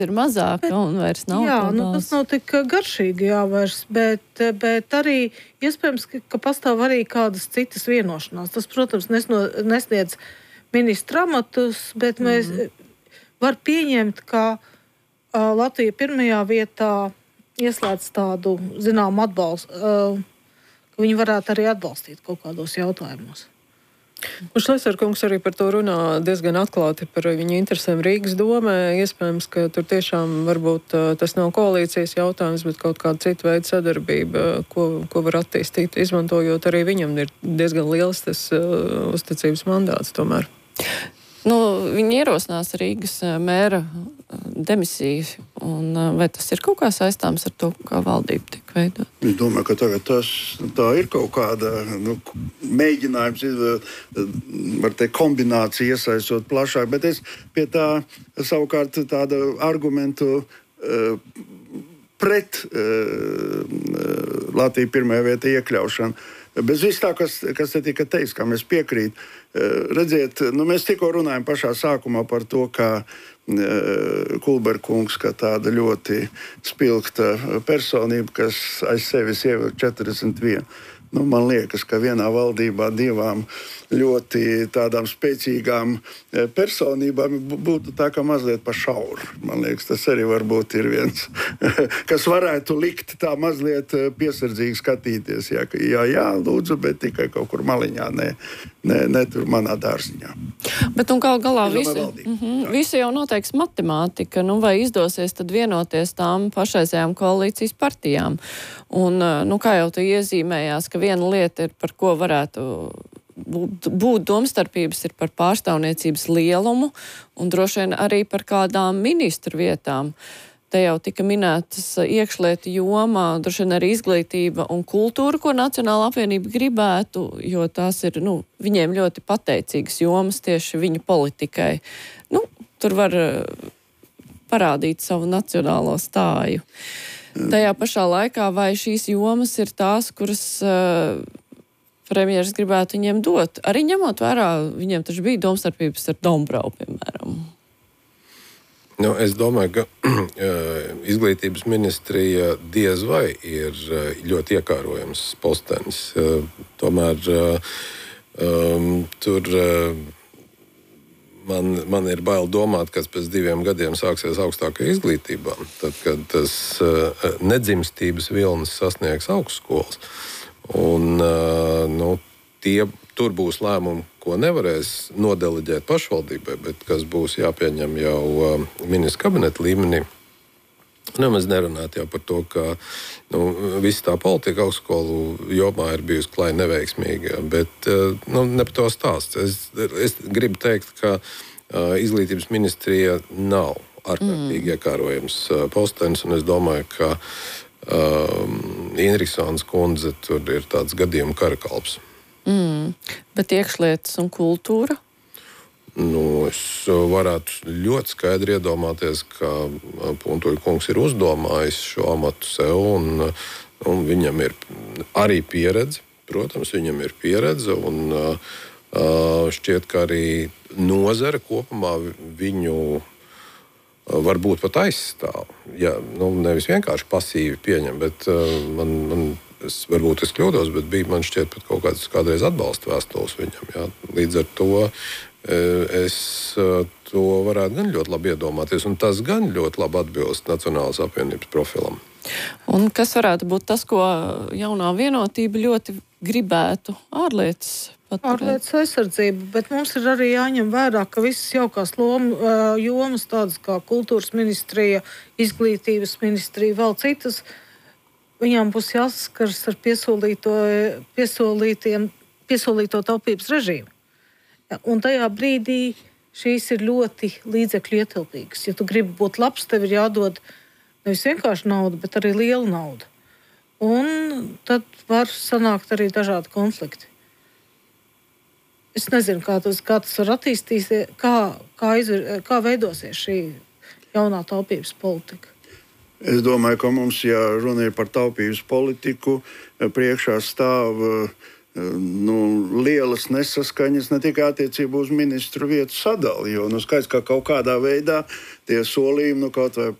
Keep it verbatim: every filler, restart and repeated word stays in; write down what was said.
ir mazāka bet, un vairs nav. Jā, nu, tas nav tik garšīgi jāvairs, bet, bet arī iespējams, ka, ka pastāv arī kādas citas vienošanās. Tas, protams, nesno, nesniedz ministra amatus, bet mēs mm-hmm. var pieņemt, ka uh, Latvija pirmajā vietā ieslēdz tādu, zinām, atbalstu, uh, ka viņi varētu arī atbalstīt kaut kādos jautājumos. Šlesnerkungs arī par to runā diezgan atklāti par viņu interesēm Rīgas domē. Iespējams, ka tur tiešām varbūt tas nav koalīcijas jautājums, bet kaut kāda cita veida sadarbība, ko, ko var attīstīt, izmantojot arī viņam ir diezgan liels tas uh, uzticības mandāts tomēr. Nu, viņi ierosinās Rīgas mēra demisiju, un vai tas ir kaut kā saistāms ar to, kā valdība tiek veidot? Es domāju, ka tagad tas, tā ir kaut kāda nu, mēģinājums, var teikt, kombinācija iesaistot plašāk, bet es pie tā savukārt tādu argumentu uh, pret uh, Latviju pirmajā vietā iekļaušanu. Bez viss tā, kas, kas te tika teiks, kā mēs piekrīt. Redziet, nu mēs tikko runājam pašā sākumā par to, kā Kulberkungs, ka tāda ļoti spilgta personība, kas aiz sevis ievilk četrdesmit vienu. Nu, man liekas, ka vienā valdībā divām ļoti tādām spēcīgām personībām būtu tā kā mazliet pa šauru. Man liekas, tas arī varbūt ir viens, kas varētu likt tā mazliet piesardzīgi skatīties. Jā, jā, jā, lūdzu, bet tikai kaut kur maliņā, ne, ne, ne tur manā dārziņā. Bet un gal galā visu, mm-hmm, visu jau noteiks matemātika, nu vai izdosies tad vienoties tām pašreizējām koalīcijas partijām. Un, nu, kā jau tu iezīmējās, ka viena lieta ir, par ko varētu būt, būt domstarpības, ir par pārstāvniecības lielumu un droši vien arī par kādām ministru vietām. Te jau tika minētas iekšlietu jomā, droši vien arī izglītība un kultūra, ko Nacionāla apvienība gribētu, jo tās ir, nu, viņiem ļoti pateicīgas jomas tieši viņu politikai. Nu, tur var parādīt savu nacionālo stāju. Tajā pašā laikā, vai šīs jomas ir tās, kuras uh, premjeras gribētu viņiem dot? Arī ņemot vērā, viņiem taču bija domstarpības ar Dombrau, piemēram. Nu, es domāju, ka izglītības ministrija diez vai ir ļoti iekārojams postenis. Tomēr um, tur... Man, man ir bail domāt, kas pēc diviem gadiem sāksies augstākajā izglītībā, tad, kad tas uh, nedzimstības vilnis sasniegs augstskolas. Un, uh, nu, tie, tur būs lēmumi, ko nevarēs nodeleģēt pašvaldībai, bet kas būs jāpieņem jau uh, ministra kabineta līmenī. Nemaz nerunāt jau par to, ka nu, visa tā politika augstskolu jomā ir bijusi klāja neveiksmīga, bet nu, ne par to stāsts. Es, es gribu teikt, ka uh, izglītības ministrija nav ārkārtīgi mm. iekārojams uh, postenis, un es domāju, ka um, Inriksons kundze tur ir tāds gadījuma karakalps. Mm. Bet iekšlietas un kultūra? Nu, es varētu ļoti skaidri iedomāties, ka Puntuļa kungs ir uzdomājis šo amatu sev, un, un viņam ir arī pieredze. Protams, viņam ir pieredze, un uh, šķiet, ka arī nozare kopumā viņu varbūt pat aizstāv. Ja, nu, nevis vienkārši pasīvi pieņem, bet uh, man, man, es, varbūt es kļūdos, bet bija man šķiet pat kaut kāds kādreiz atbalsta vēstules viņam. Ja. Līdz ar to es to varētu gan ļoti labi iedomāties, un tas gan ļoti labi atbilst Nacionālās apvienības profilam. Un kas varētu būt tas, ko jaunā vienotība ļoti gribētu? Ārlietas paturēt? Ārlietas aizsardzība, bet mums ir arī jāņem vērā, ka visas jaukās loma, jomas, tādas kā kultūras ministrija, izglītības ministrija, vēl citas, viņām būs jāsaskars ar piesolīto, piesolītiem, piesolīto taupības režīmu. Un tajā brīdī šīs ir ļoti līdzekļu ietilpīgas. Ja tu gribi būt labs, tev ir jādod nevis vienkārši nauda, bet arī liela nauda. Un tad var sanākt arī dažādi konflikti. Es nezinu, kā tas, kā tas var attīstīties, kā, kā, izver, kā veidosies šī jaunā taupības politika. Es domāju, ka mums, ja runa ir par taupības politiku, priekšā stāv nu, lielas nesaskaņas ne tikai attiecībā uz ministru vietu sadali, jo nu, skaidrs, ka kaut kādā veidā tie solījumi, nu, kaut vai